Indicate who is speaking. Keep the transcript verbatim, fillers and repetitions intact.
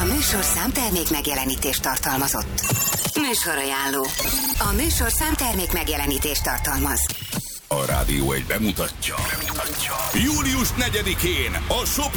Speaker 1: A műsorszám termék megjelenítést tartalmazott. Műsorajánló. A műsorszám termék megjelenítést tartalmaz.
Speaker 2: A Rádió egy bemutatja. bemutatja. július negyedikén a Sopron